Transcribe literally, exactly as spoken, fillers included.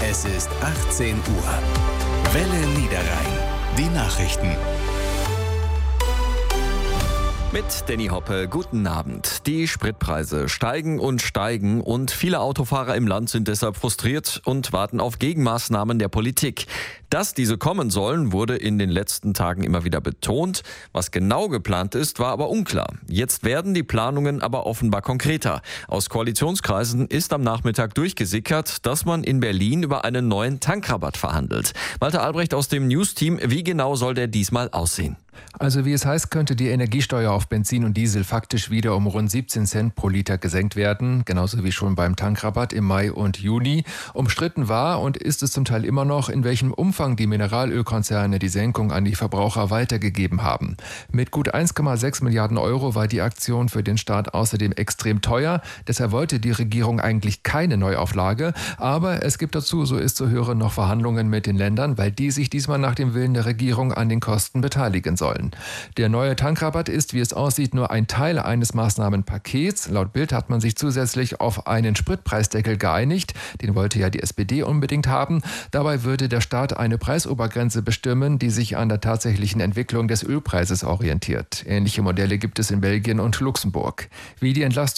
Es ist achtzehn Uhr. Welle Niederrhein. Die Nachrichten. Mit Danny Hoppe, guten Abend. Die Spritpreise steigen und steigen und viele Autofahrer im Land sind deshalb frustriert und warten auf Gegenmaßnahmen der Politik. Dass diese kommen sollen, wurde in den letzten Tagen immer wieder betont. Was genau geplant ist, war aber unklar. Jetzt werden die Planungen aber offenbar konkreter. Aus Koalitionskreisen ist am Nachmittag durchgesickert, dass man in Berlin über einen neuen Tankrabatt verhandelt. Walter Albrecht aus dem News-Team, wie genau soll der diesmal aussehen? Also wie es heißt, könnte die Energiesteuer auf Benzin und Diesel faktisch wieder um rund siebzehn Cent pro Liter gesenkt werden, genauso wie schon beim Tankrabatt im Mai und Juni. Umstritten war und ist es zum Teil immer noch, in welchem Umfang die Mineralölkonzerne die Senkung an die Verbraucher weitergegeben haben. Mit gut eins Komma sechs Milliarden Euro war die Aktion für den Staat außerdem extrem teuer. Deshalb wollte die Regierung eigentlich keine Neuauflage. Aber es gibt dazu, so ist zu hören, noch Verhandlungen mit den Ländern, weil die sich diesmal nach dem Willen der Regierung an den Kosten beteiligen sollen. Der neue Tankrabatt ist, wie es aussieht, nur ein Teil eines Maßnahmenpakets. Laut Bild hat man sich zusätzlich auf einen Spritpreisdeckel geeinigt. Den wollte ja die S P D unbedingt haben. Dabei würde der Staat eine Preisobergrenze bestimmen, die sich an der tatsächlichen Entwicklung des Ölpreises orientiert. Ähnliche Modelle gibt es in Belgien und Luxemburg. Wie die Entlastung